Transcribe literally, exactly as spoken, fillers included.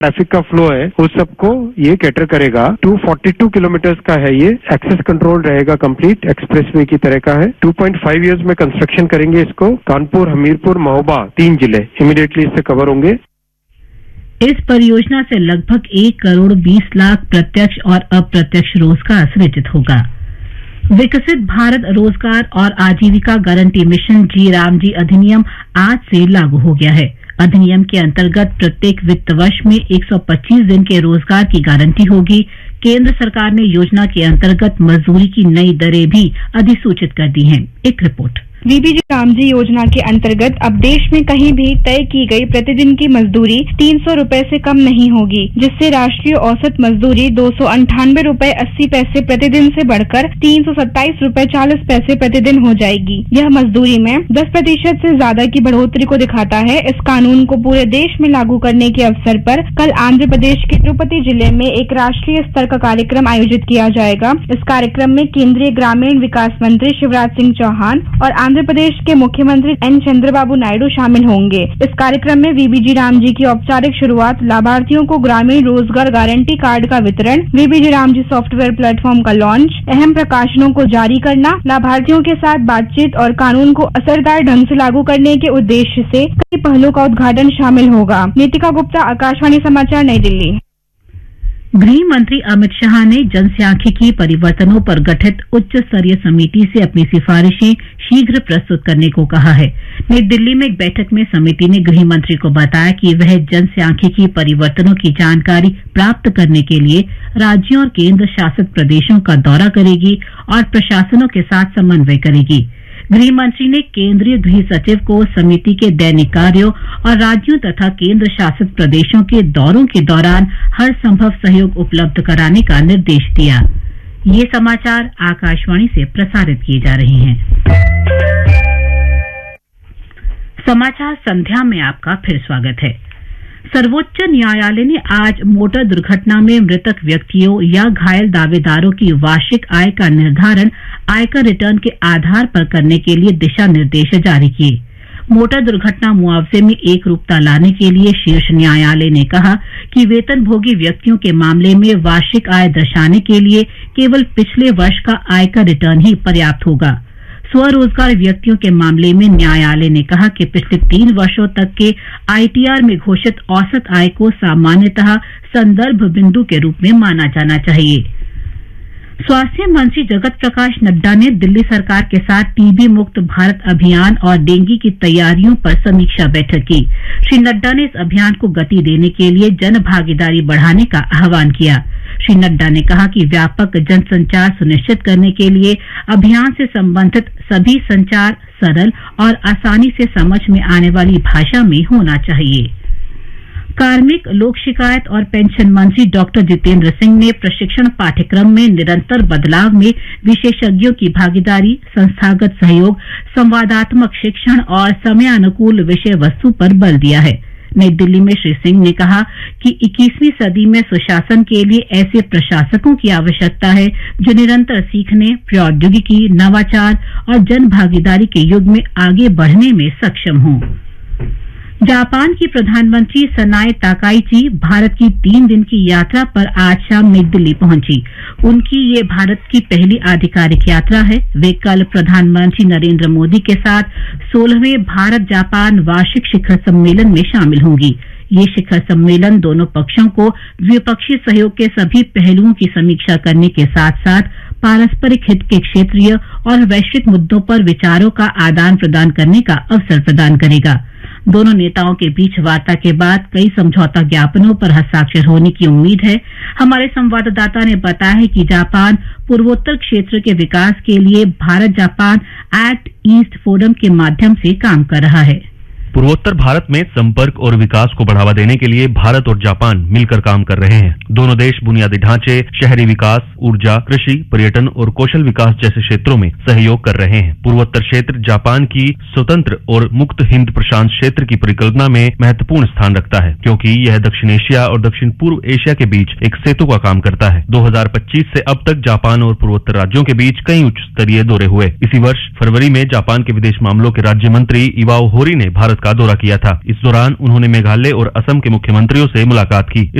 Traffic का flow है उस सबको ये कैटर करेगा। दो सौ बयालीस किलोमीटर का है ये, एक्सेस कंट्रोल रहेगा, कंप्लीट एक्सप्रेसवे की तरह का है। दो पॉइंट पाँच इयर्स में कंस्ट्रक्शन करेंगे इसको। कानपुर, हमीरपुर, महोबा तीन जिले इमीडिएटली इससे कवर होंगे। इस परियोजना से लगभग एक करोड़ बीस लाख प्रत्यक्ष और अप्रत्यक्ष रोजगार सृजित होगा। विकसित भारत रोजगार और आजीविका गारंटी मिशन जी राम जी अधिनियम आज से लागू हो गया है। अधिनियम के अंतर्गत प्रत्येक वित्त वर्ष में एक सौ पच्चीस दिन के रोजगार की गारंटी होगी। केंद्र सरकार ने योजना के अंतर्गत मजदूरी की नई दरें भी अधिसूचित कर दी हैं। एक रिपोर्ट। वीबीजी रामजी योजना के अंतर्गत अब देश में कहीं भी तय की गई प्रतिदिन की मजदूरी तीन सौ रूपए से कम नहीं होगी, जिससे राष्ट्रीय औसत मजदूरी दो सौ अंठानवे रूपए अस्सी पैसे प्रतिदिन से बढ़कर तीन सौ सत्ताईस रूपए चालीस पैसे प्रतिदिन हो जाएगी। यह मजदूरी में दस प्रतिशत से ज्यादा की बढ़ोतरी को दिखाता है। इस कानून को पूरे देश में लागू करने के अवसर पर कल आंध्र प्रदेश के तिरुपति जिले में एक राष्ट्रीय स्तर का कार्यक्रम आयोजित किया जाएगा। इस कार्यक्रम में केंद्रीय ग्रामीण विकास मंत्री शिवराज सिंह चौहान और आंध्र प्रदेश के मुख्यमंत्री एन चंद्रबाबू नायडू शामिल होंगे। इस कार्यक्रम में वीबीजी रामजी की औपचारिक शुरुआत, लाभार्थियों को ग्रामीण रोजगार गारंटी कार्ड का वितरण, वीबीजी रामजी सॉफ्टवेयर प्लेटफॉर्म का लॉन्च, अहम प्रकाशनों को जारी करना, लाभार्थियों के साथ बातचीत और कानून को असरदार ढंग से लागू करने के उद्देश्य से कई पहलों का उद्घाटन शामिल होगा। नीतिका गुप्ता, आकाशवाणी समाचार, नई दिल्ली। गृह मंत्री अमित शाह ने जनसांख्यिकी परिवर्तनों पर गठित उच्च स्तरीय समिति से अपनी सिफारिशें शीघ्र प्रस्तुत करने को कहा है। नई दिल्ली में एक बैठक में समिति ने गृह मंत्री को बताया कि वह जनसांख्यिकी परिवर्तनों की जानकारी प्राप्त करने के लिए राज्यों और केंद्र शासित प्रदेशों का दौरा करेगी और प्रशासनों के साथ समन्वय करेगी। गृह मंत्री ने केंद्रीय गृह सचिव को समिति के दैनिक कार्यों और राज्यों तथा केंद्र शासित प्रदेशों के दौरों के दौरान हर संभव सहयोग उपलब्ध कराने का निर्देश दिया। ये समाचार आकाशवाणी से प्रसारित किए जा रहे हैं। समाचार संध्या में आपका फिर स्वागत है। सर्वोच्च न्यायालय ने आज मोटर दुर्घटना में मृतक व्यक्तियों या घायल दावेदारों की वार्षिक आय का निर्धारण आयकर रिटर्न के आधार पर करने के लिए दिशा निर्देश जारी किए। मोटर दुर्घटना मुआवजे में एक रूपता लाने के लिए शीर्ष न्यायालय ने कहा कि वेतनभोगी व्यक्तियों के मामले में वार्षिक आय दर्शाने के लिए केवल पिछले वर्ष का आयकर रिटर्न ही पर्याप्त होगा। स्वरोजगार व्यक्तियों के मामले में न्यायालय ने कहा कि पिछले तीन वर्षों तक के आईटीआर में घोषित औसत आय को सामान्यतः संदर्भ बिंदु के रूप में माना जाना चाहिए। स्वास्थ्य मंत्री जगत प्रकाश नड्डा ने दिल्ली सरकार के साथ टीबी मुक्त भारत अभियान और डेंगू की तैयारियों पर समीक्षा बैठक की। श्री नड्डा ने इस अभियान को गति देने के लिए जन भागीदारी बढ़ाने का आह्वान किया। श्री नड्डा ने कहा कि व्यापक जनसंचार सुनिश्चित करने के लिए अभियान से संबंधित सभी संचार सरल और आसानी से समझ में आने वाली भाषा में होना चाहिए। कार्मिक, लोक शिकायत और पेंशन मंत्री डॉक्टर जितेंद्र सिंह ने प्रशिक्षण पाठ्यक्रम में निरंतर बदलाव में विशेषज्ञों की भागीदारी, संस्थागत सहयोग, संवादात्मक शिक्षण और समयानुकूल विषय वस्तु पर बल दिया है। नई दिल्ली में श्री सिंह ने कहा कि इक्कीसवीं सदी में सुशासन के लिए ऐसे प्रशासकों की आवश्यकता है जो निरंतर सीखने, प्रौद्योगिकी, नवाचार और जन भागीदारी के युग में आगे बढ़ने में सक्षम हों। जापान की प्रधानमंत्री सनाए ताकाइची भारत की तीन दिन की यात्रा पर आज शाम नई दिल्ली पहुंची। उनकी ये भारत की पहली आधिकारिक यात्रा है। वे कल प्रधानमंत्री नरेंद्र मोदी के साथ सोलहवें भारत जापान वार्षिक शिखर सम्मेलन में शामिल होंगी। ये शिखर सम्मेलन दोनों पक्षों को द्विपक्षीय सहयोग के सभी पहलुओं की समीक्षा करने के साथ साथ पारस्परिक हित के क्षेत्रीय और वैश्विक मुद्दों पर विचारों का आदान प्रदान करने का अवसर प्रदान करेगा। दोनों नेताओं के बीच वार्ता के बाद कई समझौता ज्ञापनों पर हस्ताक्षर होने की उम्मीद है। हमारे संवाददाता ने बताया है कि जापान पूर्वोत्तर क्षेत्र के विकास के लिए Bharat Japan act east forum के माध्यम से काम कर रहा है। पूर्वोत्तर भारत में संपर्क और विकास को बढ़ावा देने के लिए भारत और जापान मिलकर काम कर रहे हैं। दोनों देश बुनियादी ढांचे, शहरी विकास, ऊर्जा, कृषि, पर्यटन और कौशल विकास जैसे क्षेत्रों में सहयोग कर रहे हैं। पूर्वोत्तर क्षेत्र जापान की स्वतंत्र और मुक्त हिंद प्रशांत क्षेत्र की परिकल्पना में महत्वपूर्ण स्थान रखता है, क्योंकि यह दक्षिण एशिया और दक्षिण पूर्व एशिया के बीच एक सेतु का काम करता है। दो हजार पच्चीस से अब तक जापान और पूर्वोत्तर राज्यों के बीच कई उच्च स्तरीय दौरे हुए। इसी वर्ष फरवरी में जापान के विदेश मामलों के राज्य मंत्री इवाओ होरी ने भारत का दौरा किया था। इस दौरान उन्होंने मेघालय और असम के मुख्यमंत्रियों से मुलाकात की।